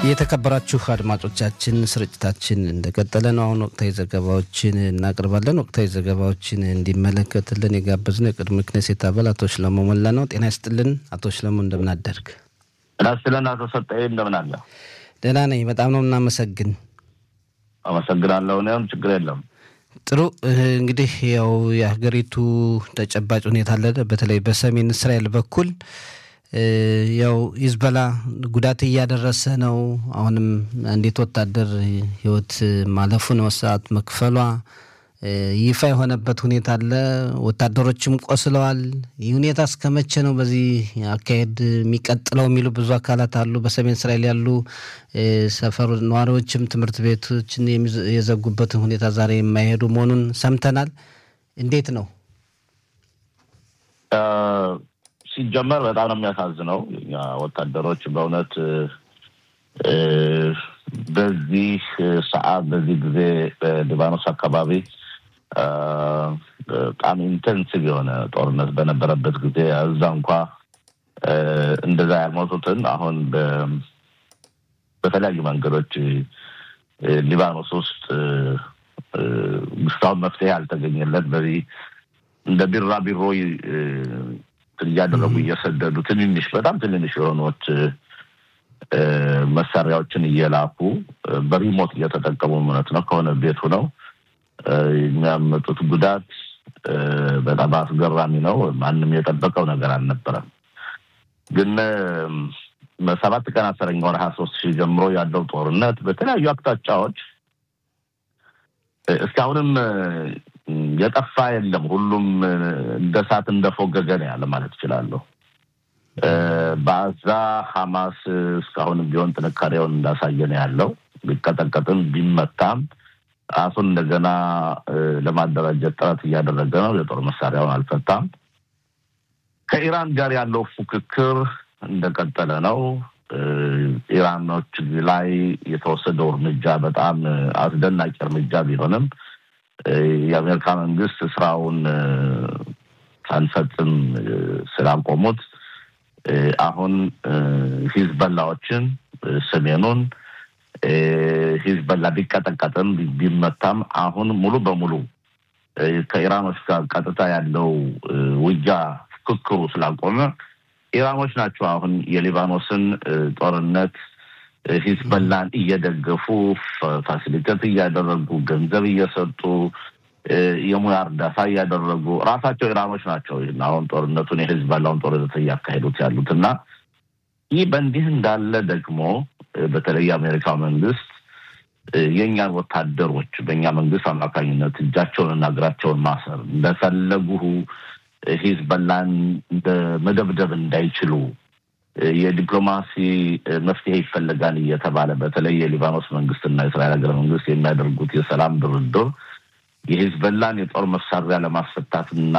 የተከበራችሁ አድማጮቻችን ስርጭታችን እንደቀጠለ ነው። አሁን ወቅታዊ ዘገባዎችን እናቀርባለን። ወቅታዊ ዘገባዎችን እንዲመለከትልን የጋበዝነው የቅድመ ክኔሴት አባል አቶ ሽለሙ ሞላ ነው። ጤና ይስጥልን አቶ ሽለሙ፣ እንደምን አደርክ? ራስለን አቶ ሰጠኝ እንደምን አለ? ደህና ነኝ፣ በጣም ነው እናመሰግን። አመሰግናለሁ። እኔም ችግር የለም። ጥሩ እንግዲህ ያው የሀገሪቱ ተጨባጭ ሁኔታ አለ። በተለይ በሰሜን እስራኤል በኩል ያው ሂዝቦላ ጉዳት እያደረሰ ነው። አሁንም አንዲት ወታደር ህይወት ማለፉ ነው፣ ሰዓት መክፈሏ ይፋ የሆነበት ሁኔታ አለ። ወታደሮችም ቆስለዋል። ይህ ሁኔታ እስከመቼ ነው በዚህ አካሄድ የሚቀጥለው የሚሉ ብዙ አካላት አሉ። በሰሜን እስራኤል ያሉ ሰፈር ነዋሪዎችም ትምህርት ቤቶችን የዘጉበትን ሁኔታ ዛሬ የማይሄዱ መሆኑን ሰምተናል። እንዴት ነው? ሲጀመር በጣም ነው የሚያሳዝነው። ወታደሮች በእውነት በዚህ ሰዓት በዚህ ጊዜ በሊባኖስ አካባቢ በጣም ኢንቴንሲቭ የሆነ ጦርነት በነበረበት ጊዜ እዛ እንኳ እንደዛ ያልሞቱትን አሁን በተለያዩ መንገዶች ሊባኖስ ውስጥ እስካሁን መፍትሄ ያልተገኘለት በዚህ እንደ ቢራቢሮ እያደረጉ እየሰደዱ በጣም ትንንሽ የሆኑት መሳሪያዎችን እየላኩ በሪሞት እየተጠቀሙ ማለት ነው ከሆነ ቤቱ ነው የሚያመጡት ጉዳት በጣም አስገራሚ ነው። ማንም የጠበቀው ነገር አልነበረም። ግን በ7 ቀን 10ኛ ወር 23 ጀምሮ ያለው ጦርነት በተለያዩ አቅጣጫዎች እስካሁንም የጠፋ የለም። ሁሉም እንደሳት እንደፎገገ ነው ያለ ማለት ይችላል። ባዛ ሐማስ እስካሁን ቢሆን ጥንካሬውን እንዳሳየ ነው ያለው። ቢቀጠቀጥም ቢመታም ራሱን እንደገና ለማደራጀት ጥረት እያደረገ ነው። የጦር መሳሪያውን አልፈታም። ከኢራን ጋር ያለው ፉክክር እንደቀጠለ ነው። ኢራኖች ላይ የተወሰደው እርምጃ በጣም አስደናቂ እርምጃ ቢሆንም የአሜሪካ መንግስት ስራውን ሳንፈጽም ስላቆሙት አሁን ሂዝቦላዎችን ሰሜኑን ሂዝቦላ ቢቀጠቀጥም ቢመታም አሁን ሙሉ በሙሉ ከኢራኖች ጋር ቀጥታ ያለው ውጊያ ፍክክሩ ስላቆመ ኢራኖች ናቸው አሁን የሊባኖስን ጦርነት ሂዝቦላን እየደገፉ ፋሲሊቴት እያደረጉ ገንዘብ እየሰጡ የሙያ እርዳታ እያደረጉ ራሳቸው ኢራኖች ናቸው አሁን ጦርነቱን የሂዝቦላውን ጦርነት እያካሄዱት ያሉትና ይህ በእንዲህ እንዳለ ደግሞ በተለይ የአሜሪካ መንግስት የኛን ወታደሮች በእኛ መንግስት አማካኝነት እጃቸውንና እግራቸውን ማሰር እንደፈለጉ ሂዝቦላን መደብደብ እንዳይችሉ የዲፕሎማሲ መፍትሄ ይፈልጋል እየተባለ በተለይ የሊባኖስ መንግስትና የእስራኤል ሀገረ መንግስት የሚያደርጉት የሰላም ድርድር የሂዝቦላን የጦር መሳሪያ ለማስፈታትና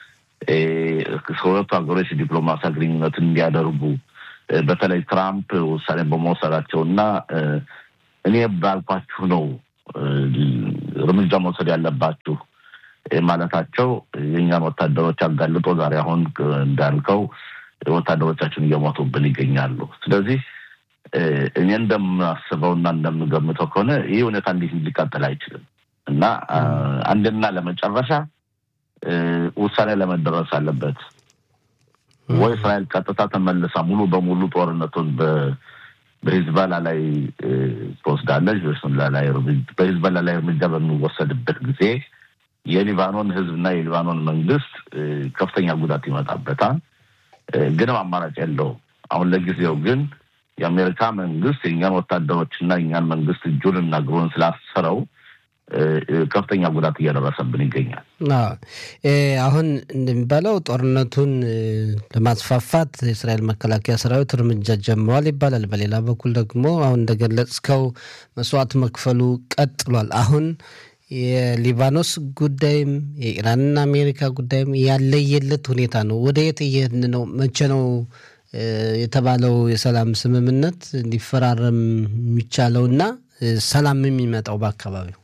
ከሁለቱ ሀገሮች ዲፕሎማሲ ግንኙነት እንዲያደርጉ በተለይ ትራምፕ ውሳኔ በመውሰዳቸውና እኔ ባልኳችሁ ነው እርምጃ መውሰድ ያለባችሁ ማለታቸው የኛን ወታደሮች አጋልጦ ዛሬ አሁን እንዳልከው ወታደሮቻችን እየሞቱብን ይገኛሉ። ስለዚህ እኔ እንደማስበውና እንደምገምተው ከሆነ ይሄ ሁኔታ እንዲህ ሊቀጥል አይችልም እና አንድና ለመጨረሻ ውሳኔ ለመደረስ አለበት። ወይ እስራኤል ቀጥታ ተመልሳ ሙሉ በሙሉ ጦርነቱን በሂዝቦላ ላይ ተወስዳለች። በሂዝቦላ ላይ እርምጃ በሚወሰድበት ጊዜ የሊባኖን ህዝብና የሊባኖን መንግስት ከፍተኛ ጉዳት ይመጣበታል። ግን አማራጭ የለውም። አሁን ለጊዜው ግን የአሜሪካ መንግስት የኛን ወታደሮችና የኛን መንግስት እጁንና እግሩን ስላሰረው ከፍተኛ ጉዳት እያደረሰብን ይገኛል። አሁን እንደሚባለው ጦርነቱን ለማስፋፋት የእስራኤል መከላከያ ሰራዊት እርምጃ ጀምሯል ይባላል። በሌላ በኩል ደግሞ አሁን እንደገለጽከው መስዋዕት መክፈሉ ቀጥሏል። አሁን የሊባኖስ ጉዳይም የኢራንና አሜሪካ ጉዳይም ያለየለት ሁኔታ ነው። ወደ የት እየሄድን ነው? መቼ ነው የተባለው የሰላም ስምምነት እንዲፈራረም የሚቻለውና ሰላም የሚመጣው በአካባቢው?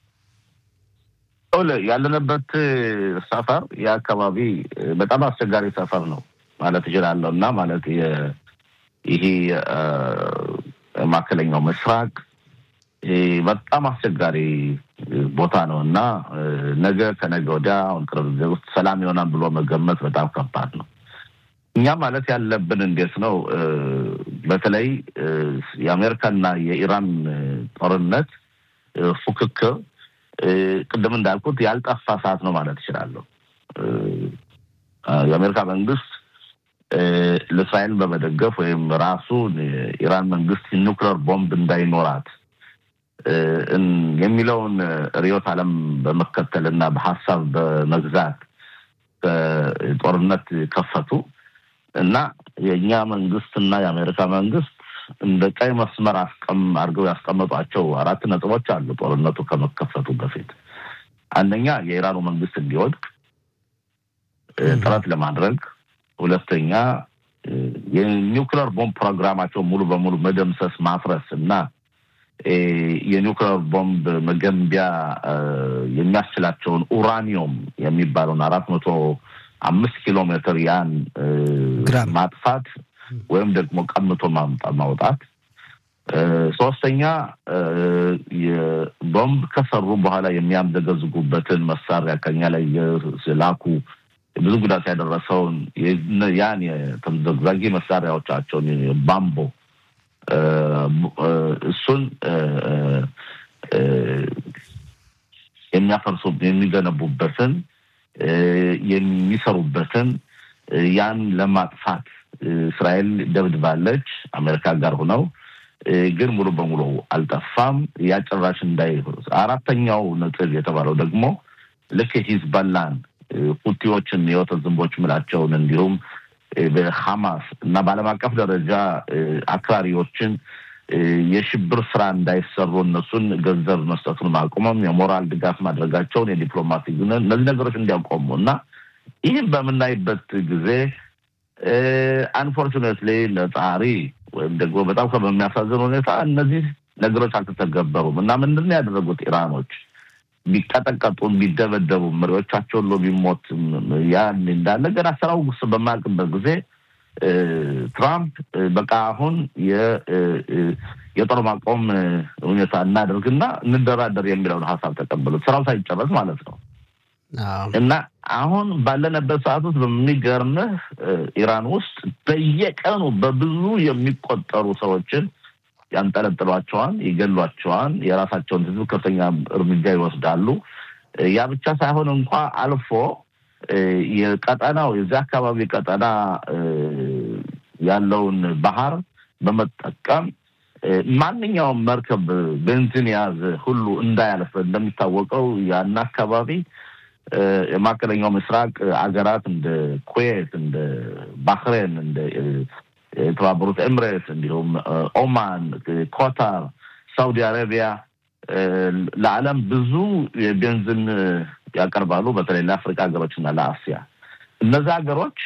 ያለንበት ሰፈር የአካባቢ በጣም አስቸጋሪ ሰፈር ነው ማለት ይችላልና ማለት ይሄ ማከለኛው መስራቅ በጣም አስቸጋሪ ቦታ ነውና ነገ ከነገ ወዲያ ቅርብ ጊዜ ውስጥ ሰላም ይሆናል ብሎ መገመት በጣም ከባድ ነው። እኛ ማለት ያለብን እንዴት ነው በተለይ የአሜሪካና የኢራን ጦርነት ፉክክር ቅድም እንዳልኩት ያልጠፋ ሰዓት ነው ማለት ይችላል። የአሜሪካ መንግስት ለእስራኤል በመደገፍ ወይም ራሱ ኢራን መንግስት ኒውክሌር ቦምብ እንዳይኖራት የሚለውን ሪዮት ዓለም በመከተልና በሐሳብ በመግዛት ጦርነት ከፈቱ እና የኛ መንግስትና የአሜሪካ መንግስት እንደ ቀይ መስመር አድርገው ያስቀመጧቸው 4 ነጥቦች አሉ ጦርነቱ ከመከፈቱ በፊት። አንደኛ የኢራኑ መንግስት እንዲወድቅ ጥረት ለማድረግ፣ ሁለተኛ የኒውክሌር ቦምብ ፕሮግራማቸው ሙሉ በሙሉ መደምሰስ ማፍረስ እና የኒውክሌር ቦምብ መገንቢያ የሚያስችላቸውን ኡራኒየም የሚባለውን 405 ኪሎ ሜትር ያን ማጥፋት ወይም ደግሞ ቀምቶ ማውጣት። ሶስተኛ የቦምብ ከሰሩ በኋላ የሚያምዘገዝጉበትን መሳሪያ ከኛ ላይ የላኩ ብዙ ጉዳት ያደረሰውን ያን የተምዘግዛጊ መሳሪያዎቻቸውን ባምቦ እሱን የሚያፈርሱ የሚገነቡበትን የሚሰሩበትን ያን ለማጥፋት እስራኤል ደብድባለች አሜሪካ ጋር ሆነው ግን ሙሉ በሙሉ አልጠፋም። ያጨራሽ እንዳይሆን አራተኛው ነጥብ የተባለው ደግሞ ልክ ሂዝቦላን ሁቲዎችን የወተዝምቦች ምላቸውን እንዲሁም በሐማስ እና በዓለም አቀፍ ደረጃ አክራሪዎችን የሽብር ስራ እንዳይሰሩ እነሱን ገንዘብ መስጠቱን ማቆምም የሞራል ድጋፍ ማድረጋቸውን የዲፕሎማሲ ግንኙነት እነዚህ ነገሮች እንዲያቆሙና ይህን በመናይበት ጊዜ አንፎርቹኔትሊ ለጣሪ ወይም ደግሞ በጣም በሚያሳዝን ሁኔታ እነዚህ ነገሮች አልተተገበሩም እና ምንድነው ያደረጉት ኢራኖች ቢቀጠቀጡ ቢደበደቡ መሪዎቻቸው ቢሞት ያን እንዳለ ገና ሰራው ውስጥ በማቅበት ጊዜ ትራምፕ በቃ አሁን የጦር ማቆም ሁኔታ እናደርግና እንደራደር የሚለውን ሐሳብ ተቀበሉ ሰራው ሳይጨረስ ማለት ነው። እና አሁን ባለነበት ሰዓት ውስጥ በሚገርም ኢራን ውስጥ በየቀኑ በብዙ የሚቆጠሩ ሰዎችን ያንጠለጥሏቸዋል፣ ይገሏቸዋል፣ የራሳቸውን ህዝብ ከፍተኛ እርምጃ ይወስዳሉ። ያ ብቻ ሳይሆን እንኳን አልፎ የቀጠናው የዚህ አካባቢ ቀጠና ያለውን ባህር በመጠቀም ማንኛውም መርከብ ቤንዚን ያዘ ሁሉ እንዳያልፍ እንደሚታወቀው ያን አካባቢ የማከለኛው ምስራቅ አገራት እንደ ኩዌት እንደ ባህሬን እንደ የተባበሩት ኤምሬትስ እንዲሁም ኦማን ኳታር ሳውዲ አረቢያ ለዓለም ብዙ የቤንዚን ያቀርባሉ በተለይ ለአፍሪካ ሀገሮችና ለአሲያ። እነዛ ሀገሮች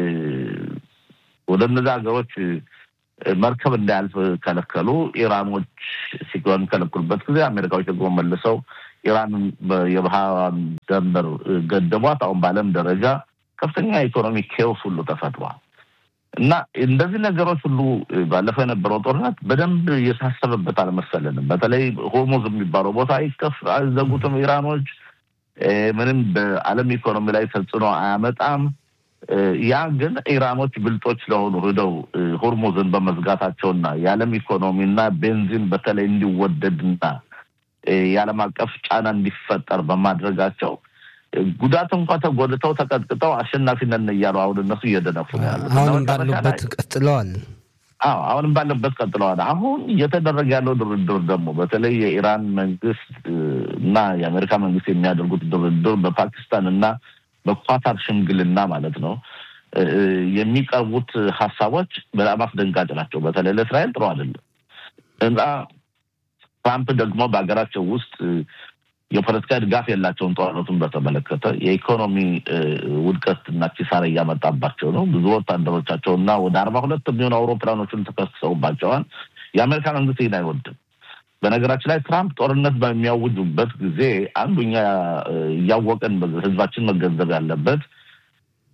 ወደ እነዛ ሀገሮች መርከብ እንዳያልፍ ከለከሉ። ኢራኖች ሲቆም ከለከሉበት ጊዜ አሜሪካዎች ደግሞ መልሰው ኢራን የባህር ድንበር ገደቧት። አሁን በዓለም ደረጃ ከፍተኛ ኢኮኖሚ ኬዎስ ሁሉ ተፈጥሯል እና እንደዚህ ነገሮች ሁሉ ባለፈው የነበረው ጦርነት በደንብ እየሳሰበበት አልመሰለንም። በተለይ ሆርሙዝ የሚባለው ቦታ አይዘጉትም ኢራኖች ምንም በዓለም ኢኮኖሚ ላይ ተጽዕኖ አያመጣም። ያ ግን ኢራኖች ብልጦች ስለሆኑ ሄደው ሆርሙዝን በመዝጋታቸውና የዓለም ኢኮኖሚና ቤንዚን በተለይ እንዲወደድና የዓለም አቀፍ ጫና እንዲፈጠር በማድረጋቸው ጉዳት እንኳን ተጎድተው ተቀጥቅጠው አሸናፊነን እያሉ አሁን እነሱ እየደነፉ ያሉ አሁን ባሉበት ቀጥለዋል። አሁንም ባለበት ቀጥለዋል። አሁን እየተደረገ ያለው ድርድር ደግሞ በተለይ የኢራን መንግስት እና የአሜሪካ መንግስት የሚያደርጉት ድርድር በፓኪስታን እና በኳታር ሽምግልና ማለት ነው የሚቀርቡት ሐሳቦች በጣም አስደንጋጭ ናቸው። በተለይ ለእስራኤል ጥሩ አይደለም እና ትራምፕ ደግሞ በአገራቸው ውስጥ የፖለቲካ ድጋፍ ያላቸውን ጦርነቱን በተመለከተ የኢኮኖሚ ውድቀትና ኪሳራ ያመጣባቸው ነው። ብዙ ወታደሮቻቸውና ወደ 42 ሚሊዮን አውሮፕላኖችን ተከስሰውባቸዋል። የአሜሪካ መንግስት ይሄን አይወድም። በነገራችን ላይ ትራምፕ ጦርነት በሚያውጁበት ጊዜ አንዱኛ ያወቀን ህዝባችን መገንዘብ ያለበት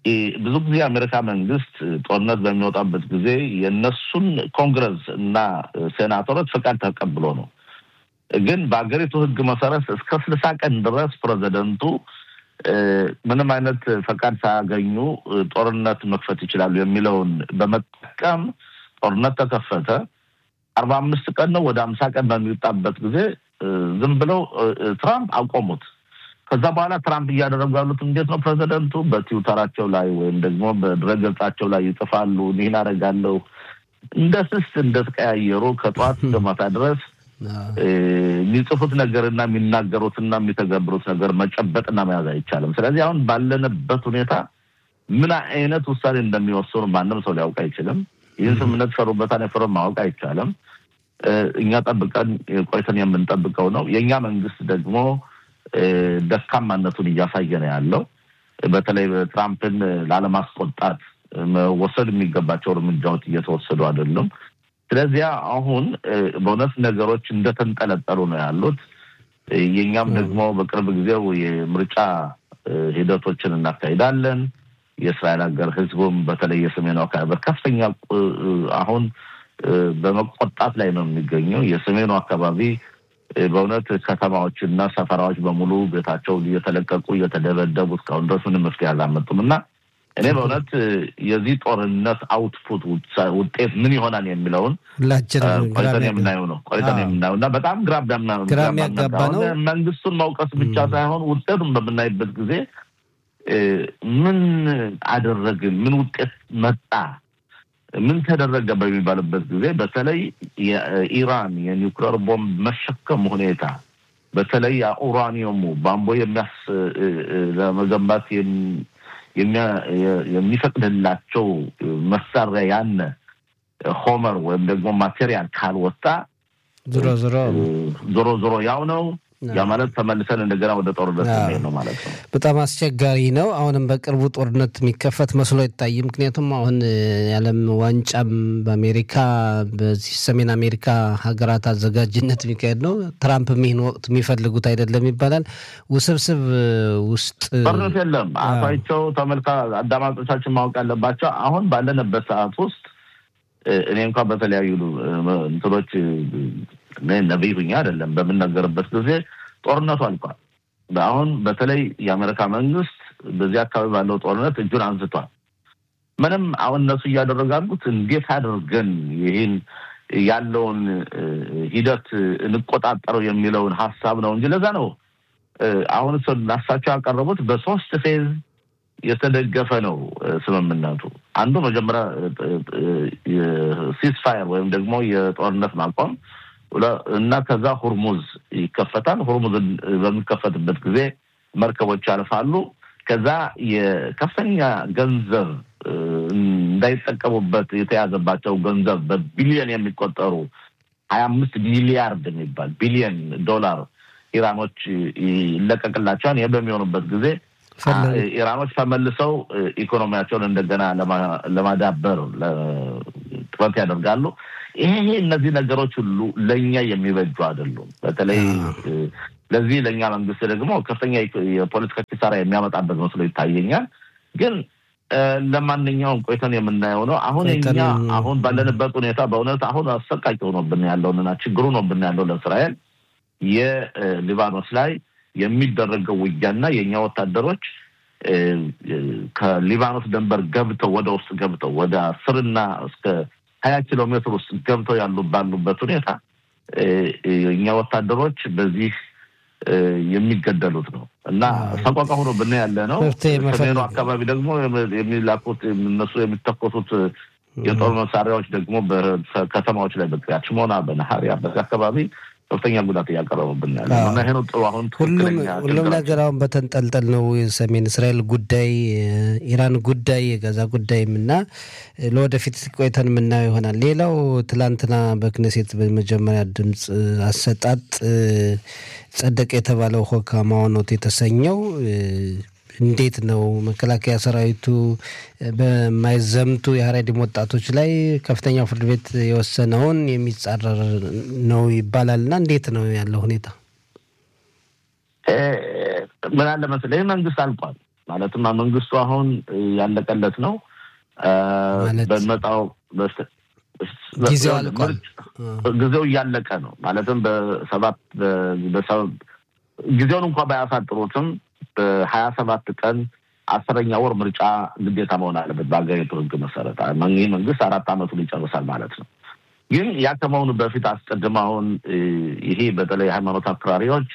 ብዙ ጊዜ አሜሪካ መንግስት ጦርነት በሚወጣበት ጊዜ የነሱን ኮንግረስ እና ሴናተሮች ፈቃድ ተቀብሎ ነው። ግን በአገሪቱ ህግ መሰረት እስከ 60 ቀን ድረስ ፕሬዝዳንቱ ምንም አይነት ፈቃድ ሳያገኙ ጦርነት መክፈት ይችላሉ የሚለውን በመጠቀም ጦርነት ተከፈተ። 45 ቀን ነው ወደ 50 ቀን በሚወጣበት ጊዜ ዝም ብለው ትራምፕ አቆሙት። ከዛ በኋላ ትራምፕ እያደረጉ ያሉት እንዴት ነው? ፕሬዝዳንቱ በትዊተራቸው ላይ ወይም ደግሞ በድረገጻቸው ላይ ይጽፋሉ ይሄን አደርጋለሁ እንደተቀያየሩ ከጧት እስከ ማታ ድረስ የሚጽፉት ነገርና የሚናገሩትና የሚተገብሩት ነገር መጨበጥና መያዝ አይቻልም። ስለዚህ አሁን ባለንበት ሁኔታ ምን አይነት ውሳኔ እንደሚወስኑ ማንም ሰው ሊያውቅ አይችልም። ይህን ስምምነት ፈሩበታን የፈረም ማወቅ አይቻልም። እኛ ጠብቀን ቆይተን የምንጠብቀው ነው። የኛ መንግስት ደግሞ ደካማነቱን እያሳየ ነው ያለው። በተለይ ትራምፕን ላለማስቆጣት ወሰድ የሚገባቸው እርምጃዎች እየተወሰዱ አይደለም። ስለዚህ አሁን በእውነት ነገሮች እንደተንጠለጠሉ ነው ያሉት። የኛም ደግሞ በቅርብ ጊዜው የምርጫ ሂደቶችን እናካሂዳለን። የእስራኤል ሀገር ህዝቡም በተለይ የሰሜኑ አካባቢ በከፍተኛ አሁን በመቆጣት ላይ ነው የሚገኘው። የሰሜኑ አካባቢ በእውነት ከተማዎችና ሰፈራዎች በሙሉ ቤታቸው እየተለቀቁ እየተደበደቡ እስካሁን ድረስ ምንም መፍትሄ አላመጡምና እኔ በእውነት የዚህ ጦርነት አውትፑት ውጤት ምን ይሆናል የሚለውን ቆይተን የምናየው ነው። እና በጣም ግራም ያጋባ ነው። መንግስቱን መውቀስ ብቻ ሳይሆን ውጤቱን በምናይበት ጊዜ ምን አደረግን፣ ምን ውጤት መጣ፣ ምን ተደረገ በሚባልበት ጊዜ በተለይ የኢራን የኒውክሌር ቦምብ መሸከም ሁኔታ በተለይ ኡራኒየሙ ባምቦ ለመገንባት የሚፈቅድላቸው መሳሪያ ያነ ሆመር ወይም ደግሞ ማቴሪያል ካልወጣ ዞሮ ያው ነው። ያ ማለት ተመልሰን እንደገና ወደ ጦርነት ነው ማለት ነው። በጣም አስቸጋሪ ነው። አሁንም በቅርቡ ጦርነት የሚከፈት መስሎ ይታይ። ምክንያቱም አሁን የዓለም ዋንጫም በአሜሪካ በዚህ ሰሜን አሜሪካ ሀገራት አዘጋጅነት የሚካሄድ ነው። ትራምፕ ይህን ወቅት የሚፈልጉት አይደለም ይባላል። ውስብስብ ውስጥ ጦርነት የለም። አፋቸው አዳማጮቻችን ማወቅ ያለባቸው አሁን ባለንበት ሰዓት ውስጥ እኔ እንኳን በተለያዩ እንትኖች ነብይ ሁኛ አይደለም በመናገርበት ጊዜ ጦርነቱ አልቋል። አሁን በተለይ የአሜሪካ መንግስት በዚህ አካባቢ ባለው ጦርነት እጁን አንስቷል። ምንም አሁን እነሱ እያደረጋሉት እንዴት አድርገን ይሄን ያለውን ሂደት እንቆጣጠረው የሚለውን ሐሳብ ነው እንጂ ለዛ ነው አሁን ስለናሳቸው ያቀረቡት በሶስት ፌዝ የተደገፈ ነው ስምምነቱ። አንዱ መጀመሪያ ሲስፋየር ወይም ደግሞ የጦርነት ማቆም እና ከዛ ሆርሙዝ ይከፈታል። ሆርሙዝ በሚከፈትበት ጊዜ መርከቦች ያልፋሉ። ከዛ የከፍተኛ ገንዘብ እንዳይጠቀሙበት የተያዘባቸው ገንዘብ በቢሊዮን የሚቆጠሩ 25 ሚሊያርድ የሚባል ቢሊዮን ዶላር ኢራኖች ይለቀቅላቸዋል። ይሄ በሚሆንበት ጊዜ ኢራኖች ተመልሰው ኢኮኖሚያቸውን እንደገና ለማዳበር ጥረት ያደርጋሉ። ይሄ እነዚህ ነገሮች ሁሉ ለኛ የሚበጁ አይደሉም። በተለይ ለዚህ ለኛ መንግስት ደግሞ ከፍተኛ የፖለቲካ ኪሳራ የሚያመጣበት መስሎ ይታየኛል። ግን ለማንኛውም ቆይተን የምናየው ነው። አሁን ባለንበት ሁኔታ በእውነት አሁን አሰቃቂ ሆኖብን ያለውና ችግሩ ነው ብናያለው ለእስራኤል የሊባኖስ ላይ የሚደረገው ውጊያና የኛ ወታደሮች ከሊባኖስ ድንበር ገብተው ወደ ውስጥ ገብተው ወደ 10 እና እስከ 20 ኪሎ ሜትር ውስጥ ገብተው ባሉበት ሁኔታ የኛ ወታደሮች በዚህ የሚገደሉት ነው እና ሰቆቃ ሆኖ ያለ ነው። ሰሜኑ አካባቢ ደግሞ የሚላኩት እነሱ የሚተኮሱት የጦር መሳሪያዎች ደግሞ በከተማዎች ላይ በቅያች ሞና በነሐሪያ በአካባቢ ከፍተኛ ጉዳት ያቀረቡብን ያለው እና ይሄን ጥሩ አሁን ሁሉም ነገር አሁን በተንጠልጠል ነው። የሰሜን እስራኤል ጉዳይ፣ ኢራን ጉዳይ፣ የጋዛ ጉዳይምና ለወደፊት ቆይተን የምናየው ይሆናል። ሌላው ትላንትና በክኔሴት በመጀመሪያ ድምጽ አሰጣጥ ጸደቀ የተባለው ሆካማ ሆኖት የተሰኘው እንዴት ነው? መከላከያ ሰራዊቱ በማይዘምቱ የሀረሪም ወጣቶች ላይ ከፍተኛው ፍርድ ቤት የወሰነውን የሚጻረር ነው ይባላልና እንዴት ነው ያለው ሁኔታ? ምን አለ መሰለኝ መንግስት አልቋል። ማለትም መንግስቱ አሁን ያለቀለት ነው በመጣው ጊዜው ያለቀ ነው ማለትም በሰባት ጊዜውን እንኳን ባያሳጥሩትም በ27 ቀን 10ኛ ወር ምርጫ ግዴታ መሆን አለበት በአገሪቱ ህግ መሰረት መንግስት 4 አመቱን ይጨርሳል ማለት ነው ግን ያከመውን በፊት አስቀድማውን ይሄ በተለይ ሃይማኖት አክራሪዎች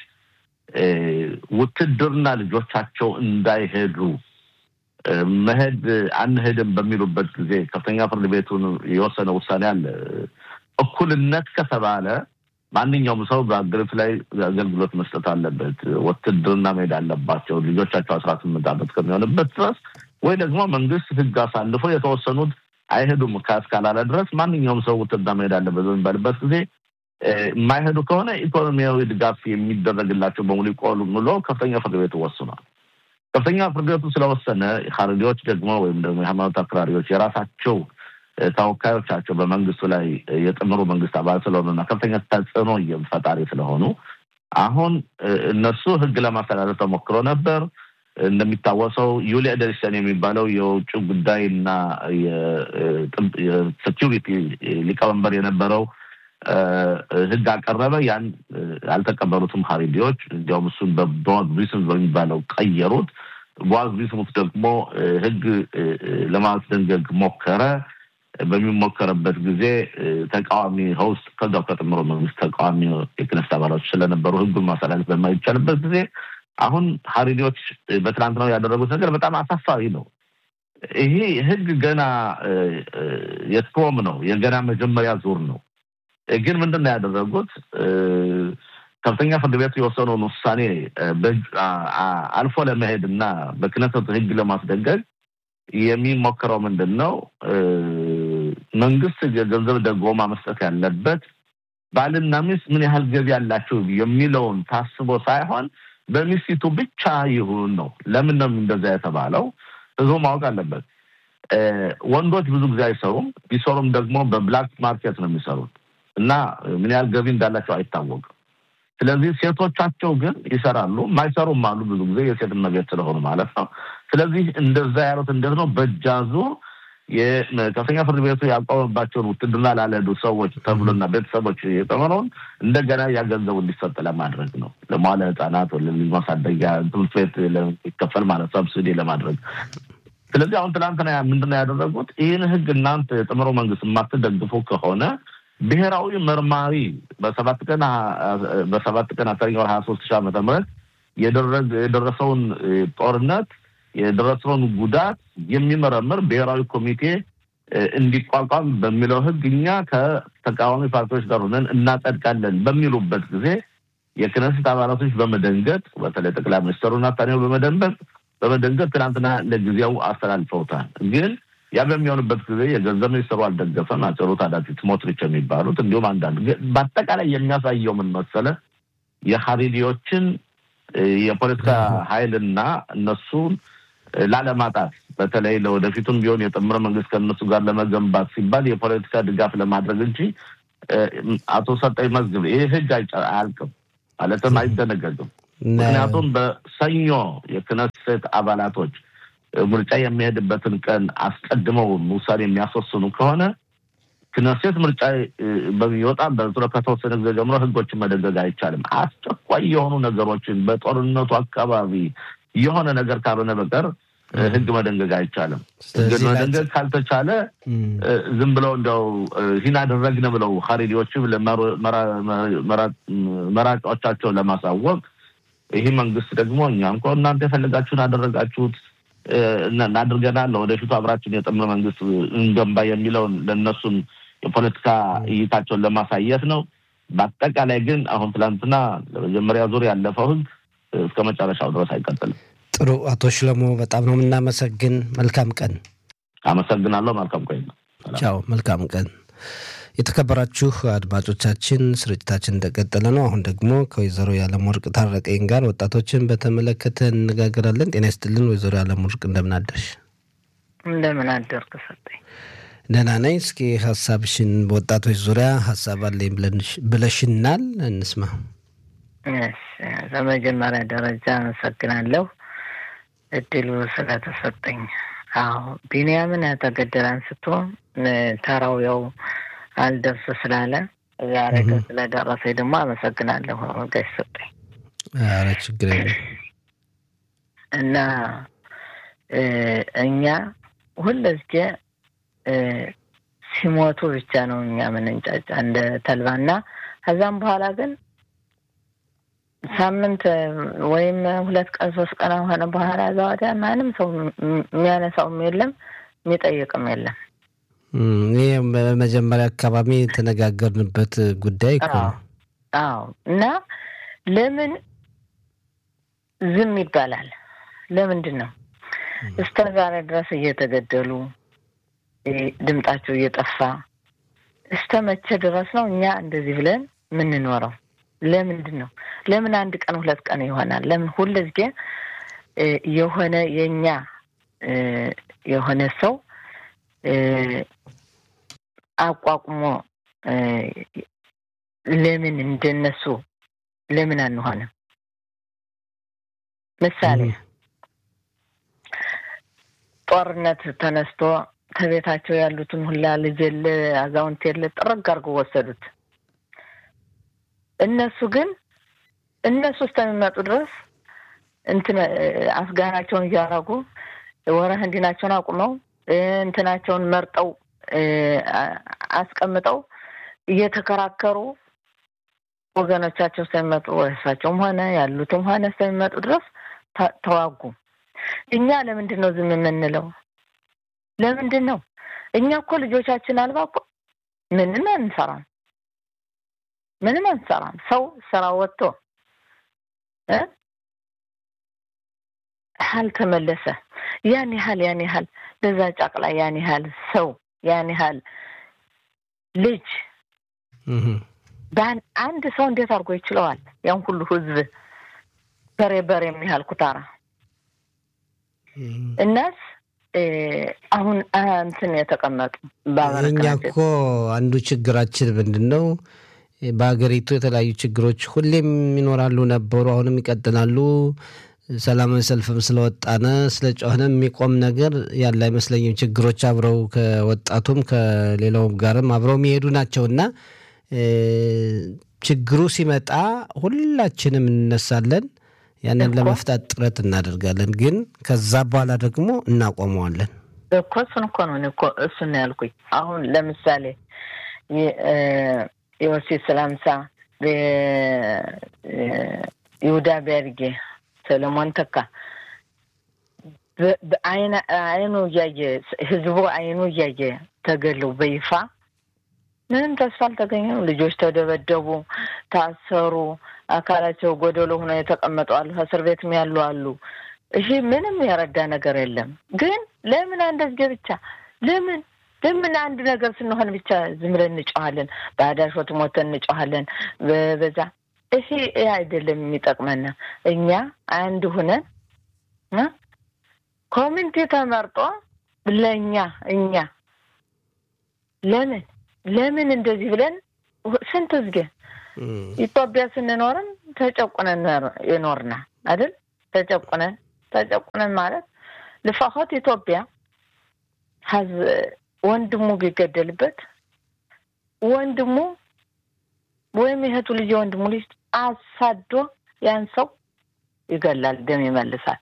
ውትድርና ልጆቻቸው እንዳይሄዱ መሄድ አንሄድም በሚሉበት ጊዜ ከፍተኛ ፍርድ ቤቱን የወሰነው ውሳኔ አለ እኩልነት ከተባለ ማንኛውም ሰው በአገሪቱ ላይ አገልግሎት መስጠት አለበት ውትድርና መሄድ አለባቸው ልጆቻቸው 18 አመት ከሚሆንበት ድረስ ወይ ደግሞ መንግስት ህግ አሳልፎ የተወሰኑት አይሄዱም ካስካላላ ድረስ ማንኛውም ሰው ውትድርና መሄድ አለበት በሚባልበት ጊዜ ማይሄዱ ከሆነ ኢኮኖሚያዊ ድጋፍ የሚደረግላቸው በሙሉ ይቆሉ ከፍተኛ ፍርድ ቤቱ ወስኗል ከፍተኛ ፍርድ ቤቱ ስለወሰነ ኻሪዲዎች ደግሞ ወይም ደግሞ የሃይማኖት አክራሪዎች የራሳቸው ተወካዮቻቸው በመንግስቱ ላይ የጥምሩ መንግስት አባል ስለሆኑና ከፍተኛ ተጽዕኖ ፈጣሪ ስለሆኑ አሁን እነሱ ህግ ለማስተላለፍ ተሞክሮ ነበር እንደሚታወሰው ዩሊያ ደርሰን የሚባለው የውጭ ጉዳይና የሴኩሪቲ ሊቀመንበር የነበረው ህግ አቀረበ ያን አልተቀበሉትም ኻሪዲዎች እንዲያውም እሱን በቦዝ ሪሰን በሚባለው ቀየሩት ቦዝ ሪሰን ደግሞ ህግ ለማስደንገግ ሞከረ በሚሞከረበት ጊዜ ተቃዋሚ ሆስት ከጥምሩ መንግስት ተቃዋሚ የክነስት አባላት ስለነበሩ ህጉን ማስተላለፍ በማይቻልበት ጊዜ አሁን ኻሪዲዎች በትናንትናው ያደረጉት ነገር በጣም አሳፋሪ ነው ይሄ ህግ ገና የትቆም ነው የገና መጀመሪያ ዙር ነው ግን ምንድነው ያደረጉት ከፍተኛ ፍርድ ቤት የወሰነውን ውሳኔ አልፎ ለመሄድና በክነሰቱ ህግ ለማስደንገግ የሚሞከረው ምንድነው መንግስት የገንዘብ ደጎማ መስጠት ያለበት ባልና ሚስት ምን ያህል ገቢ ያላቸው የሚለውን ታስቦ ሳይሆን በሚስቱ ብቻ ይሁን ነው ለምን ነው እንደዛ የተባለው እዛው ማወቅ አለበት ወንዶች ብዙ ጊዜ አይሰሩም ቢሰሩም ደግሞ በብላክ ማርኬት ነው የሚሰሩት እና ምን ያህል ገቢ እንዳላቸው አይታወቅም ስለዚህ ሴቶቻቸው ግን ይሰራሉ ማይሰሩም አሉ ብዙ ጊዜ የሴት መገት ስለሆነ ማለት ነው ስለዚህ እንደዛ ያሉት እንደሆነ በጃዙ የከፍተኛ ፍርድ ቤቱ ያቋቋመባቸው ውትድርና ላለዱ ሰዎች ተብሎና ቤተሰቦች የተመረውን እንደገና ያገንዘቡ እንዲሰጥ ለማድረግ ነው ለማለ ህፃናት ወለል ማሳደጊያ ትምህርት ቤት ለከፈል ማለት ሰብሲዲ ለማድረግ ስለዚህ አሁን ትላንትና ምንድነው ያደረጉት ይሄን ህግ እናንተ የጥምሩ መንግስት ማትደግፉ ከሆነ ብሔራዊ መርማሪ በ7 ቀን 23 ዓመተ ምህረት የደረሰውን ጦርነት የደረሰውን ጉዳት የሚመረምር ብሔራዊ ኮሚቴ እንዲቋቋም በሚለው ህግኛ ከተቃዋሚ ፓርቲዎች ጋር ሆነን እናጸድቃለን በሚሉበት ጊዜ የክነስት አባላቶች በመደንገጥ በተለይ ጠቅላይ ሚኒስትሩና ታኔው በመደንገጥ ትናንትና ለጊዜው አስተላልፈውታል ግን ያ በሚሆንበት ጊዜ የገንዘብ ሚኒስትሩ አልደገፈም አጨሩት አዳት ሞትሪች የሚባሉት እንዲሁም አንዳንድ በአጠቃላይ የሚያሳየው ምን መሰለ የኻሪዲዎችን የፖለቲካ ኃይልና እነሱን ላለማጣት በተለይ ለወደፊቱም ቢሆን የጥምር መንግስት ከነሱ ጋር ለመገንባት ሲባል የፖለቲካ ድጋፍ ለማድረግ እንጂ አቶ ሰጠይ መዝግብ ይሄ ህግ አያልቅም ማለትም አይደነገግም ምክንያቱም በሰኞ የክነስት አባላቶች ምርጫ የሚሄድበትን ቀን አስቀድመው ውሳኔ የሚያስወስኑ ከሆነ ክነስት ምርጫ በሚወጣ በተወሰነ ጊዜ ጀምሮ ህጎችን መደንገግ አይቻልም አስቸኳይ የሆኑ ነገሮችን በጦርነቱ አካባቢ የሆነ ነገር ካልሆነ በቀር ህግ መደንገግ አይቻልም ግን መደንገግ ካልተቻለ ዝም ብለው እንደው ሂና አደረግነ ብለው ኻሪዲዎችም ለመራጮቻቸው ለማሳወቅ ይሄ መንግስት ደግሞ እኛም እኮ እናንተ የፈለጋችሁን አደረጋችሁት እናድርገናል ወደፊቱ አብራችን የጥምር መንግስት እንገንባ የሚለው ለነሱም የፖለቲካ እይታቸውን ለማሳየት ነው በአጠቃላይ ግን አሁን ትላንትና ለመጀመሪያ ዙር ያለፈው ህግ እስከ መጨረሻው ድረስ አይቀጥልም ጥሩ አቶ ሽለሞ በጣም ነው እናመሰግን መልካም ቀን አመሰግናለሁ መልካም ቀን ቻው መልካም ቀን የተከበራችሁ አድማጮቻችን ስርጭታችን እንደቀጠለ ነው አሁን ደግሞ ከወይዘሮ ያለምወርቅ ታረቀኝ ጋር ወጣቶችን በተመለከተ እንነጋገራለን ጤና ይስጥልን ወይዘሮ ያለምወርቅ እንደምን አደርሽ እንደምን አደርክ ሰጠኝ ደህና ነኝ እስኪ ሐሳብሽን በወጣቶች ዙሪያ ሐሳብ አለኝ ብለሽናል እንስማ በመጀመሪያ ደረጃ አመሰግናለሁ እድሉ ስለተሰጠኝ አዎ ቢንያምን ተገደለ አንስቶ ተራው ያው አልደርስ ስላለ ዛሬ ስለደረሰ ደግሞ አመሰግናለሁ ጋሽ ሰጠኝ። ኧረ ችግር የለም። እና እኛ ሁልጊዜ ሲሞቱ ብቻ ነው እኛ ምንንጫጫ እንደ ተልባና ከዛም በኋላ ግን ሳምንት ወይም 2 ቀን 3 ቀን ሆነ በኋላ ዛዋዳ ማንም ሰው የሚያነሳውም የለም የሚጠይቅም የለም። ይሄ በመጀመሪያ አካባቢ ተነጋገርንበት ጉዳይ እኮ ነው። አዎ እና ለምን ዝም ይባላል? ለምንድን ነው እስከ ዛሬ ድረስ እየተገደሉ ድምጣቸው እየጠፋ እስከ መቼ ድረስ ነው እኛ እንደዚህ ብለን ምንኖረው? ለምንድን ነው? ለምን 1 ቀን 2 ቀን ይሆናል? ለምን ሁልጊዜ የሆነ የኛ የሆነ ሰው አቋቁሞ ለምን እንደነሱ ለምን አንሆንም? ምሳሌ ጦርነት ተነስቶ ከቤታቸው ያሉትን ሁላ ልጅል አዛውንት የለ ጥርግ አድርገው ወሰዱት። እነሱ ግን እነሱ እስከሚመጡ ድረስ እንትን አፍጋናቸውን እያረጉ ወራህ እንዲናቸውን አቁመው እንትናቸውን መርጠው አስቀምጠው እየተከራከሩ ወገኖቻቸው ሳይመጡ ወይሳቸውም ሆነ ያሉትም ሆነ ሳይመጡ ድረስ ተዋጉ። እኛ ለምንድን ነው ዝም የምንለው? ለምንድን ነው? እኛ እኮ ልጆቻችን አልባ እኮ ምንም አንሰራም። ሰው ስራ ወጥቶ ሀል ተመለሰ ያን ያህል ለዛ ጫቅላ ያን ያህል ሰው ያን ያህል ልጅ አንድ ሰው እንዴት አድርጎ ይችላል? ያን ሁሉ ህዝብ በሬ የሚያህል ኩታራ እናስ አሁን እንትን የተቀመጡ እኛ እኮ አንዱ ችግራችን ምንድነው? በአገሪቱ የተለያዩ ችግሮች ሁሌም ይኖራሉ ነበሩ፣ አሁንም ይቀጥላሉ። ሰላማዊ ሰልፍም ስለወጣነ ስለጮህንም የሚቆም ነገር ያለ አይመስለኝም። ችግሮች አብረው ከወጣቱም ከሌላውም ጋርም አብረው የሚሄዱ ናቸውና ችግሩ ሲመጣ ሁላችንም እንነሳለን፣ ያንን ለመፍታት ጥረት እናደርጋለን። ግን ከዛ በኋላ ደግሞ እናቆመዋለን እኮ። እሱን እኮ ነው እሱን ያልኩኝ። አሁን ለምሳሌ የወሲት ሰላምሳ ይሁዳ ቢያድጌ ሰለሞን ተካ አይኑ እያየ ህዝቡ አይኑ እያየ ተገለው በይፋ ምንም ተስፋ አልተገኘም። ልጆች ተደበደቡ፣ ታሰሩ፣ አካላቸው ጎደሎ ሆነው የተቀመጡ አሉ፣ እስር ቤትም ያሉ አሉ። እሺ ምንም ያረዳ ነገር የለም። ግን ለምን እንደዚህ ብቻ ለምን አንድ ነገር ስንሆን ብቻ ዝም ብለን እንጮሃለን? ባዳሾት ሞተን እንጮሃለን በዛ። እሺ አይደለም የሚጠቅመን። እኛ አንድ ሆነን ኮሚኒቲ ተመርጦ ለኛ እኛ ለምን እንደዚህ ብለን ስንት ዝገ ኢትዮጵያ ስንኖርም ተጨቁነን ይኖርና አይደል? ተጨቁነን ማለት ለፋኸት ኢትዮጵያ ወንድሙ ቢገደልበት ወንድሙ ወይም የእህቱ ልጅ ወንድሙ ልጅ አሳዶ ያን ሰው ይገላል፣ ደም ይመልሳል።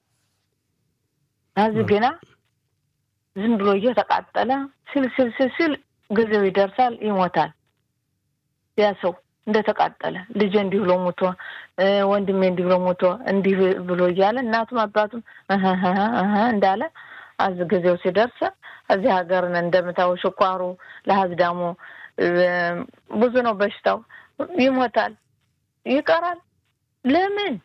አዝግና ዝም ብሎ እየተቃጠለ ሲል ጊዜው ይደርሳል፣ ይሞታል። ያ ሰው እንደተቃጠለ ልጅ እንዲህ ብሎ ሞቶ ወንድሜ እንዲህ ብሎ ሞቶ እንዲህ ብሎ እያለ እናቱም አባቱም እንዳለ ጊዜው ሲደርስ እዚህ ሀገርን እንደምታው ሽኳሩ ለሀዝዳሙ ብዙ ነው በሽታው፣ ይሞታል፣ ይቀራል። ለምን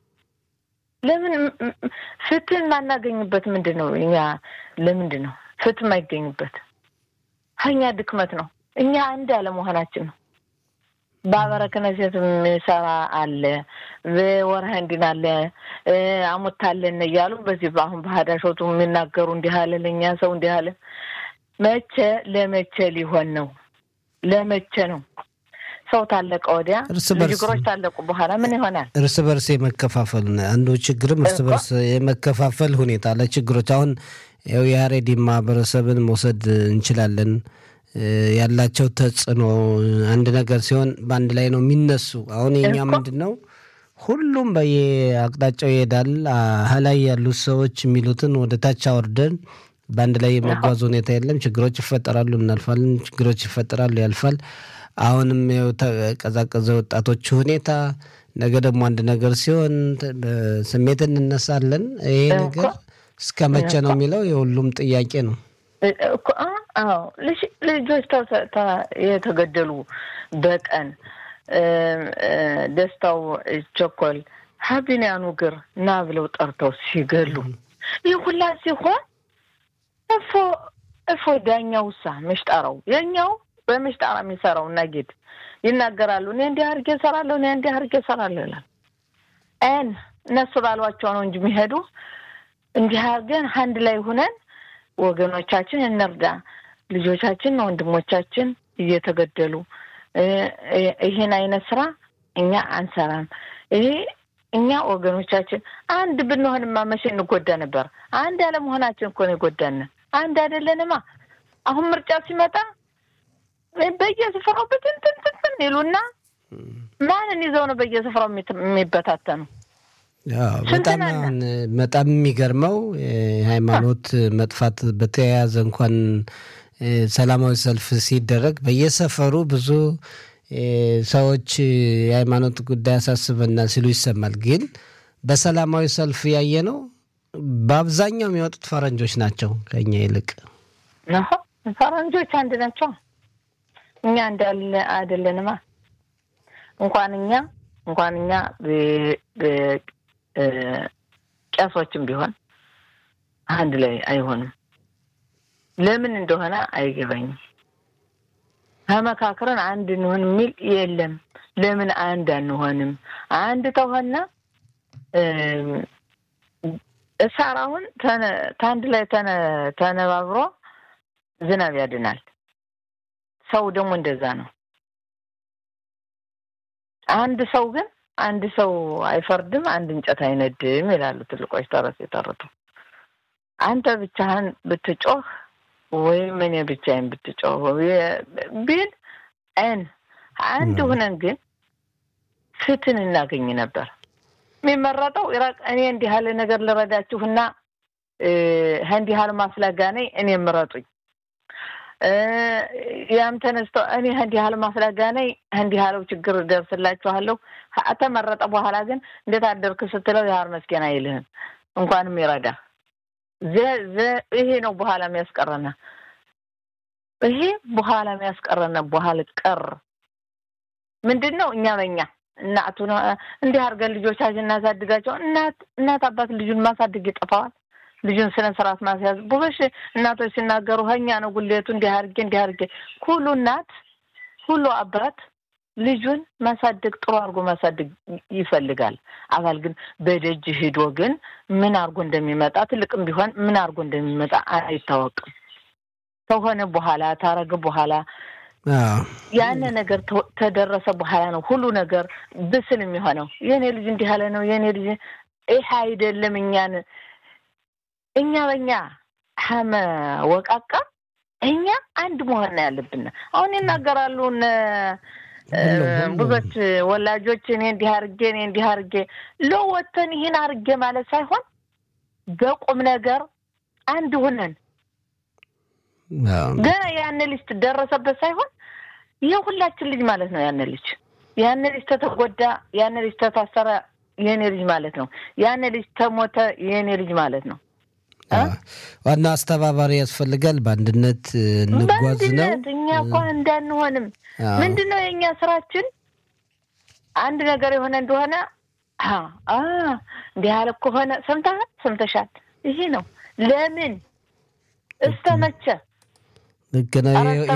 ፍትህ ማናገኝበት ምንድነው? እኛ ለምንድን ነው ፍትህ ማይገኝበት? ሀኛ ድክመት ነው። እኛ አንድ አለመሆናችን ነው። ባበረከነሰት ሰራ አለ ወርሃ እንዲና አለ አሞታለን እያሉ በዚህ አሁን በሃዳሾቱ የሚናገሩ እንዲህ አለ ለኛ ሰው እንዲህ አለ። ለመቼ ሊሆን ነው? ለመቼ ነው? ሰው ታለቀ ወዲያ ልጅግሮች ታለቁ በኋላ ምን ይሆናል? እርስ በርስ የመከፋፈል አንዱ ችግርም እርስ በርስ የመከፋፈል ሁኔታ ለችግሮች አሁን የያሬዲ ማህበረሰብን መውሰድ እንችላለን። ያላቸው ተጽዕኖ አንድ ነገር ሲሆን በአንድ ላይ ነው የሚነሱ። አሁን የኛ ምንድነው ሁሉም በየአቅጣጫው ይሄዳል። ላይ ያሉት ሰዎች የሚሉትን ወደ ታች አወርደን በአንድ ላይ የመጓዝ ሁኔታ የለም። ችግሮች ይፈጠራሉ፣ እናልፋለን። ችግሮች ይፈጠራሉ፣ ያልፋል። አሁንም የተቀዛቀዘ ወጣቶች ሁኔታ ነገ ደግሞ አንድ ነገር ሲሆን ስሜት እንነሳለን። ይሄ ነገር እስከ መቼ ነው የሚለው የሁሉም ጥያቄ ነው። አዎ ልጆች የተገደሉ በቀን ደስታው ቸኮል ሀቢንያኑ ግር ና ብለው ጠርተው ሲገሉ ይህ ሁላ ሲሆን እፎ ዳኛውሳ ምሽጣራው የኛው በምሽጣራ የሚሰራው ነግድ ይናገራሉ። እኔ እንዲህ አድርጌ እሰራለሁ፣ እኔ እንዲህ አድርጌ እሰራለሁ ይላል። እነሱ ባሏቸው ነው እንጂ የሚሄዱ እንዲህ አድርገን አንድ ላይ ሆነን ወገኖቻችን እንርዳ። ልጆቻችን ወንድሞቻችን እየተገደሉ ይሄን አይነት ስራ እኛ አንሰራም። ይሄ እኛ ወገኖቻችን አንድ ብንሆንማ መቼ እንጎዳ ነበር። አንድ ያለ መሆናችን እኮ ነው የጎዳን። አንድ አይደለንማ። አሁን ምርጫ ሲመጣ በየስፍራው በትንትን ይሉና ማንን ይዘው ነው በየስፍራው የሚበታተኑ? በጣም የሚገርመው ሃይማኖት መጥፋት በተያያዘ እንኳን ሰላማዊ ሰልፍ ሲደረግ በየሰፈሩ ብዙ ሰዎች የሃይማኖት ጉዳይ አሳስበና ሲሉ ይሰማል። ግን በሰላማዊ ሰልፍ ያየ ነው በአብዛኛው የሚወጡት ፈረንጆች ናቸው ከኛ ይልቅ። ፈረንጆች አንድ ናቸው። እኛ እንዳለ አይደለንማ። እንኳን እኛ ቄሶችም ቢሆን አንድ ላይ አይሆንም። ለምን እንደሆነ አይገባኝም። ተመካክረን አንድ እንሆን የሚል የለም። ለምን አንድ አንሆንም? አንድ ተሆና እሳራውን ታንድ ላይ ተነባብሮ ዝናብ ያድናል። ሰው ደግሞ እንደዛ ነው። አንድ ሰው አይፈርድም፣ አንድ እንጨት አይነድም ይላሉ ትልቆች ተረት የተረቱ። አንተ ብቻህን ብትጮህ ወይም እኔ ብቻዬን ብትጮህ ቢል አንድ ሆነን ግን ፍትህን እናገኝ ነበር። የሚመረጠው እኔ እንዲህ ያለ ነገር ልረዳችሁና እንዲህ ያለ ማስላጋ ነኝ እኔ ምረጡኝ። ያም ተነስተው እኔ እንዲህ ያለ ማስላጋ ነኝ እንዲህ ያለው ችግር ደርስላችኋለሁ። ተመረጠ በኋላ ግን እንዴት አደርክ ስትለው ያር መስኪና አይልህም። እንኳንም ይረዳ ይሄ ነው በኋላ የሚያስቀረና ይሄ በኋላ የሚያስቀረና በኋላ ቀር ምንድነው? እኛ በእኛ እናቱና እንዲህ አርገን ልጆቻችን እናሳድጋቸው። እናት አባት ልጁን ማሳደግ ይጠፋዋል። ልጁን ስነ ስርዓት ማስያዝ ብዙ እናቶች ሲናገሩ ሀኛ ነው ጉሌቱ እንዲህ አርጌ ሁሉ እናት ሁሉ አባት ልጁን ማሳደግ ጥሩ አርጎ ማሳደግ ይፈልጋል። አባል ግን በደጅ ሄዶ ግን ምን አርጎ እንደሚመጣ ትልቅም ቢሆን ምን አርጎ እንደሚመጣ አይታወቅም። ተሆነ በኋላ ታረገ በኋላ ያን ነገር ተደረሰ በኋላ ነው ሁሉ ነገር ብስል የሚሆነው። የኔ ልጅ እንዲህ ያለ ነው የኔ ልጅ ይሄ አይደለም። እኛ በእኛ ወቃቃ እኛ አንድ መሆን ያለብን። አሁን ይናገራሉ ብዙዎች ወላጆች እኔ እንዲህ አርጌ ለወተን ይሄን አርጌ ማለት ሳይሆን በቁም ነገር አንድ ሆነን ገና ያን ልጅ ተደረሰበት ሳይሆን የሁላችን ልጅ ማለት ነው። ያን ልጅ ተተጎዳ፣ ያን ልጅ ተታሰረ የኔ ልጅ ማለት ነው። ያን ልጅ ተሞተ የኔ ልጅ ማለት ነው። ዋና አስተባባሪ ያስፈልጋል። በአንድነት እንጓዝ ነው። እኛ እኮ እንዳንሆንም ምንድነው የኛ ስራችን? አንድ ነገር የሆነ እንደሆነ እንዲህ ያለ ከሆነ ሰምተሻል ይሄ ነው። ለምን እስተመቸ ለከና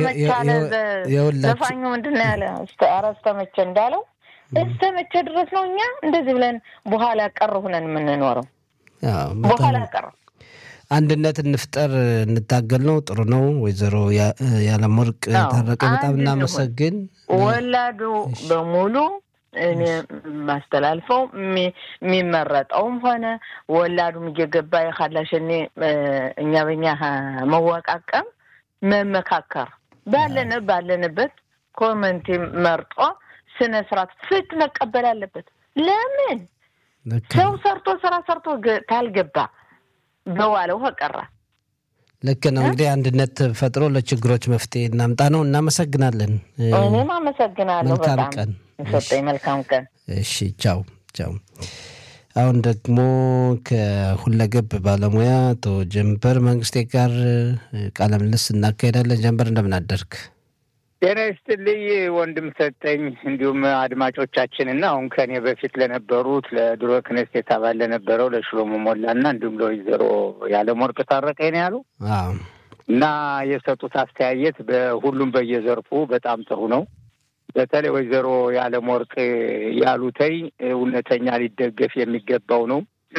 ዘፋኙ ምንድነው ያለ? እስተመቸ እንዳለው እስተመቸ ድረስ ነው እኛ እንደዚህ ብለን በኋላ ቀር ሆነን የምንኖረው። በኋላ ቀር አንድነት እንፍጠር እንታገል ነው። ጥሩ ነው። ወይዘሮ ያለምወርቅ ታረቀ በጣም እናመሰግን። ወላዱ በሙሉ እኔ ማስተላልፈው የሚመረጠውም ሆነ ወላዱም እየገባ የካላሽኔ እኛ በእኛ መወቃቀም መመካከር ባለንበት ኮመንቲ መርጦ ስነ ስርዓት ፍት መቀበል አለበት። ለምን ሰው ስራ ሰርቶ ታልገባ በዋለው ፈቀራ ልክ ነው። እንግዲህ አንድነት ፈጥሮ ለችግሮች መፍትሄ እናምጣ ነው። እናመሰግናለን። እኔም አመሰግናለሁ በጣም ሰጠኝ። መልካም ቀን። እሺ ቻው ቻው። አሁን ደግሞ ከሁለገብ ባለሙያ አቶ ጀንበር መንግስቴ ጋር ቃለ ምልልስ እናካሄዳለን። ጀንበር እንደምን አደርክ? ጤና ይስጥልኝ ወንድም ሰጠኝ። እንዲሁም አድማጮቻችንና አሁን ከኔ በፊት ለነበሩት ለድሮ ክኔስቴት አባል ለነበረው ለሽሎሞ ሞላና እንዲሁም ለወይዘሮ ያለምወርቅ ታረቀ ነው ያሉ እና የሰጡት አስተያየት በሁሉም በየዘርፉ በጣም ጥሩ ነው። በተለይ ወይዘሮ ያለምወርቅ ያሉተይ እውነተኛ ሊደገፍ የሚገባው ነው።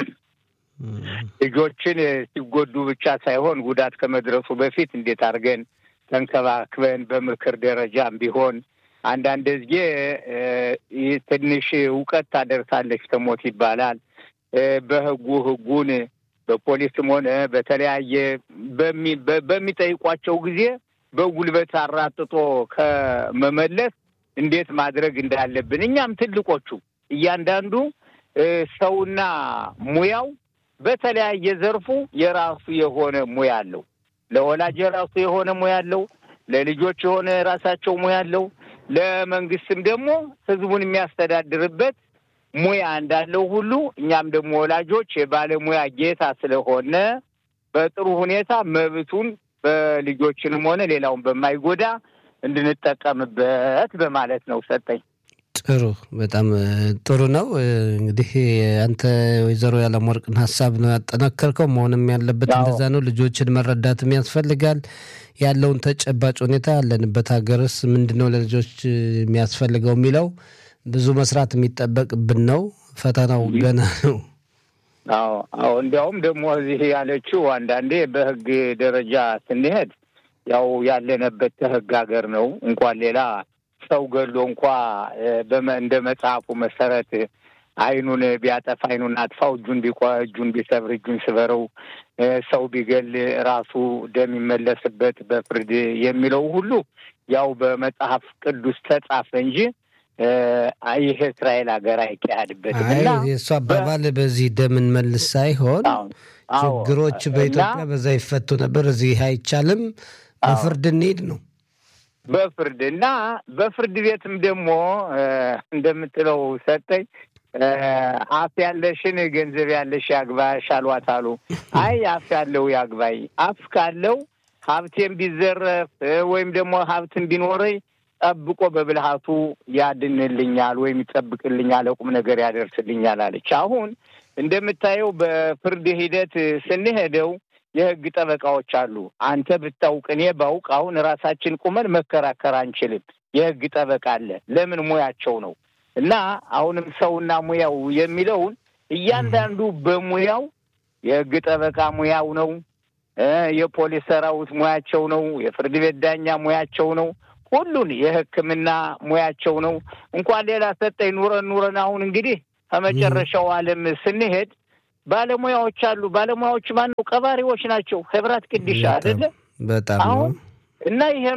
ልጆችን ሲጎዱ ብቻ ሳይሆን ጉዳት ከመድረሱ በፊት እንዴት አድርገን ተንከባክበን በምክር ደረጃም ቢሆን አንዳንድ ጊዜ ትንሽ እውቀት ታደርሳለች ተሞት ይባላል። ህጉን በፖሊስም ሆነ በተለያየ በሚጠይቋቸው ጊዜ በጉልበት አራጥጦ ከመመለስ እንዴት ማድረግ እንዳለብን እኛም ትልቆቹ እያንዳንዱ ሰውና ሙያው በተለያየ ዘርፉ የራሱ የሆነ ሙያ አለው። ለወላጅ የራሱ የሆነ ሙያ አለው። ለልጆች የሆነ ራሳቸው ሙያ አለው። ለመንግስትም ደግሞ ህዝቡን የሚያስተዳድርበት ሙያ እንዳለው ሁሉ እኛም ደግሞ ወላጆች የባለሙያ ጌታ ስለሆነ በጥሩ ሁኔታ መብቱን በልጆችንም ሆነ ሌላውን በማይጎዳ እንድንጠቀምበት በማለት ነው ሰጠኝ። ጥሩ በጣም ጥሩ ነው። እንግዲህ አንተ ወይዘሮ ያለምወርቅን ሐሳብ ነው ያጠናከርከው። መሆንም ያለበት እንደዛ ነው። ልጆችን መረዳትም ያስፈልጋል። ያለውን ተጨባጭ ሁኔታ ያለንበት ሀገርስ ምንድነው ለልጆች የሚያስፈልገው የሚለው ብዙ መስራት የሚጠበቅብን ነው። ፈተናው ገና ነው። አዎ እንዲያውም ደግሞ እዚህ ያለችው አንዳንዴ በህግ ደረጃ ስንሄድ ያው ያለንበት ህግ ሀገር ነው። እንኳን ሌላ ሰው ገሎ እንደ መጽሐፉ መሰረት አይኑን ቢያጠፋ አይኑን አጥፋው፣ እጁን ቢሰብር እጁን ስበረው፣ ሰው ቢገል ራሱ ደም ይመለስበት በፍርድ የሚለው ሁሉ ያው በመጽሐፍ ቅዱስ ተጻፈ እንጂ ይሄ እስራኤል ሀገር አይካሄድበትም። እና የእሱ አባባል በዚህ ደም እንመልስ ሳይሆን ችግሮች በኢትዮጵያ በዛ ይፈቱ ነበር። እዚህ አይቻልም፣ በፍርድ እንሂድ ነው። በፍርድና በፍርድ ቤትም ደግሞ እንደምትለው ሰጠኝ አፍ ያለሽን ገንዘብ ያለሽ ያግባሽ አሏት አሉ። አይ አፍ ያለው ያግባይ። አፍ ካለው ሀብቴም ቢዘረፍ ወይም ደግሞ ሀብትን ቢኖረኝ ጠብቆ በብልሃቱ ያድንልኛል ወይም ይጠብቅልኛል፣ ቁም ነገር ያደርስልኛል አለች። አሁን እንደምታየው በፍርድ ሂደት ስንሄደው የህግ ጠበቃዎች አሉ። አንተ ብታውቅ እኔ ባውቅ አሁን ራሳችን ቁመን መከራከር አንችልም። የህግ ጠበቃ አለ። ለምን ሙያቸው ነው። እና አሁንም ሰውና ሙያው የሚለውን እያንዳንዱ በሙያው የህግ ጠበቃ ሙያው ነው፣ የፖሊስ ሰራዊት ሙያቸው ነው፣ የፍርድ ቤት ዳኛ ሙያቸው ነው፣ ሁሉን የሕክምና ሙያቸው ነው። እንኳን ሌላ ሰጠኝ ኑረን አሁን እንግዲህ ከመጨረሻው ዓለም ስንሄድ ባለሙያዎች አሉ። ባለሙያዎች ማነው? ቀባሪዎች ናቸው። ህብራት ቅዱስ አይደለ? በጣም አሁን እና ይሄን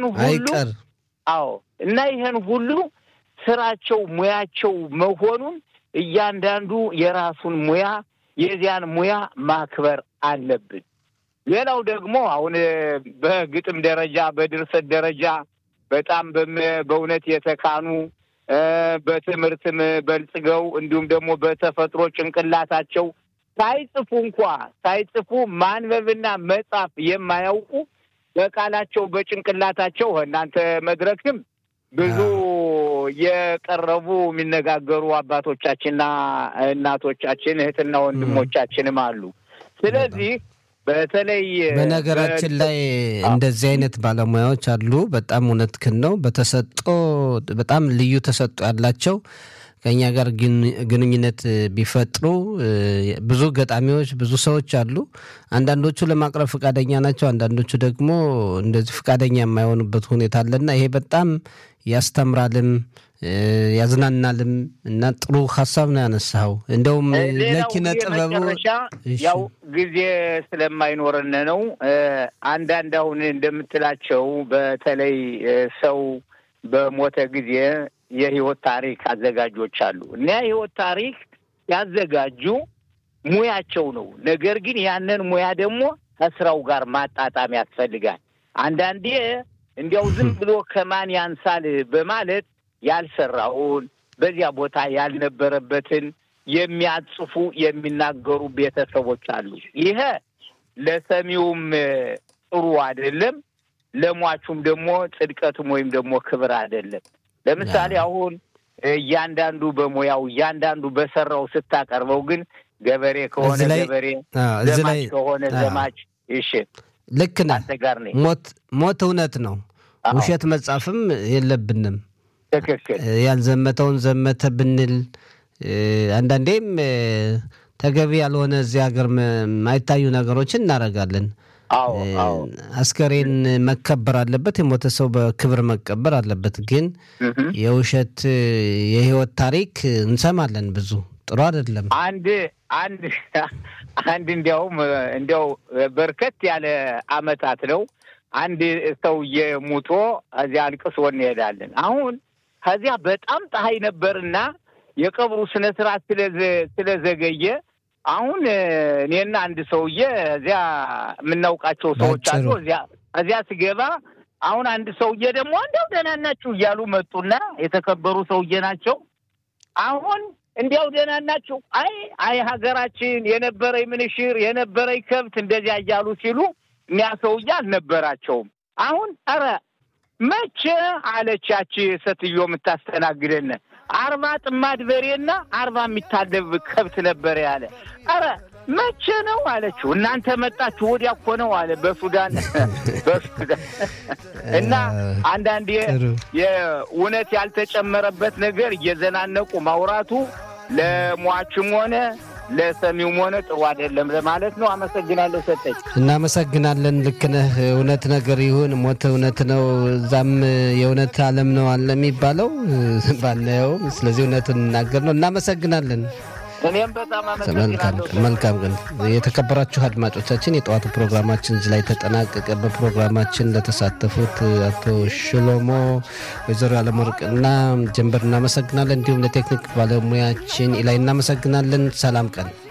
ሁሉ ስራቸው ሙያቸው መሆኑን እያንዳንዱ የራሱን ሙያ የዚያን ሙያ ማክበር አለብን። ሌላው ደግሞ አሁን በግጥም ደረጃ በድርሰት ደረጃ በጣም በእውነት የተካኑ በትምህርትም በልጽገው እንዲሁም ደግሞ በተፈጥሮ ጭንቅላታቸው ሳይጽፉ ማንበብና መጻፍ የማያውቁ በቃላቸው በጭንቅላታቸው እናንተ መድረክም ብዙ የቀረቡ የሚነጋገሩ አባቶቻችንና እናቶቻችን እህትና ወንድሞቻችንም አሉ። ስለዚህ በተለይ በነገራችን ላይ እንደዚህ አይነት ባለሙያዎች አሉ። በጣም እውነትህን ነው። በተሰጦ በጣም ልዩ ተሰጦ ያላቸው ከኛ ጋር ግንኙነት ቢፈጥሩ ብዙ ገጣሚዎች ብዙ ሰዎች አሉ። አንዳንዶቹ ለማቅረብ ፈቃደኛ ናቸው፣ አንዳንዶቹ ደግሞ እንደዚህ ፈቃደኛ የማይሆኑበት ሁኔታ አለና ይሄ በጣም ያስተምራልም ያዝናናልም እና ጥሩ ሐሳብ ነው ያነሳው። እንደውም ለኪነ ጥበቡ ያው ጊዜ ስለማይኖርነ ነው። አንዳንድ አሁን እንደምትላቸው በተለይ ሰው በሞተ ጊዜ የህይወት ታሪክ አዘጋጆች አሉ እና የህይወት ታሪክ ያዘጋጁ ሙያቸው ነው። ነገር ግን ያንን ሙያ ደግሞ ከስራው ጋር ማጣጣም ያስፈልጋል። አንዳንዴ እንዲያው ዝም ብሎ ከማን ያንሳል በማለት ያልሰራውን በዚያ ቦታ ያልነበረበትን የሚያጽፉ የሚናገሩ ቤተሰቦች አሉ። ይሄ ለሰሚውም ጥሩ አይደለም፣ ለሟቹም ደግሞ ጽድቀቱም ወይም ደግሞ ክብር አይደለም። ለምሳሌ አሁን እያንዳንዱ በሙያው እያንዳንዱ በሰራው ስታቀርበው ግን ገበሬ ከሆነ ገበሬ ዘማች ከሆነ ዘማች እሺ ልክ ነህ። ሞት እውነት ነው። ውሸት መጻፍም የለብንም። ትክክል። ያልዘመተውን ዘመተ ብንል አንዳንዴም ተገቢ ያልሆነ እዚህ ሀገር ማይታዩ ነገሮችን እናደርጋለን። አዎ አስከሬን መከበር አለበት፣ የሞተ ሰው በክብር መቀበር አለበት። ግን የውሸት የህይወት ታሪክ እንሰማለን ብዙ። ጥሩ አይደለም። አንድ እንዲያው በርከት ያለ አመታት ነው አንድ ሰውዬ ሙቶ እዚያ አልቅሶ እንሄዳለን። አሁን ከዚያ በጣም ፀሐይ ነበርና የቀብሩ ስነ ስርዓት ስለዘገየ አሁን እኔና አንድ ሰውዬ እዚያ የምናውቃቸው ሰዎች አሉ። እዚያ ሲገባ አሁን አንድ ሰውዬ ደግሞ እንደው ደህና ናችሁ እያሉ መጡና የተከበሩ ሰውዬ ናቸው። አሁን እንዲያው ደህና ናችሁ፣ አይ ሀገራችን የነበረኝ ምንሽር የነበረኝ ከብት እንደዚያ እያሉ ሲሉ እኛ ሰውዬ አልነበራቸውም። አሁን ኧረ መቼ አለቻች ሴትዮ የምታስተናግደን 40 ጥማድ በሬና 40 የሚታለብ ከብት ነበር ያለ። ኧረ መቼ ነው አለችው። እናንተ መጣችሁ ወዲያ እኮ ነው አለ በሱዳን እና አንዳንዴ የእውነት ያልተጨመረበት ነገር እየዘናነቁ ማውራቱ ለሟችም ሆነ ለሰሚውም ሆነ ጥሩ አይደለም ለማለት ነው። አመሰግናለሁ ሰጠኝ። እናመሰግናለን። ልክ ነህ። እውነት ነገር ይሁን ሞት እውነት ነው። እዛም የእውነት ዓለም ነው አለ የሚባለው ባናየው። ስለዚህ እውነቱን እናገር ነው። እናመሰግናለን። እኔም በጣም አመሰግናለሁ። መልካም ቀን። የተከበራችሁ አድማጮቻችን የጠዋቱ ፕሮግራማችን እዚህ ላይ ተጠናቀቀ። በፕሮግራማችን ለተሳተፉት አቶ ሽሎሞ፣ ወይዘሮ አለመርቅና ጀንበር እናመሰግናለን። እንዲሁም ለቴክኒክ ባለሙያችን ኢላይ እናመሰግናለን። ሰላም ቀን።